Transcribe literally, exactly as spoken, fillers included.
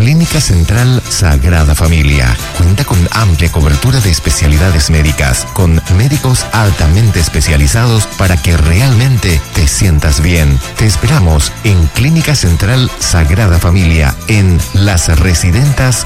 Clínica Central Sagrada Familia cuenta con amplia cobertura de especialidades médicas, con médicos altamente especializados para que realmente te sientas bien. Te esperamos en Clínica Central Sagrada Familia, en Las Residentas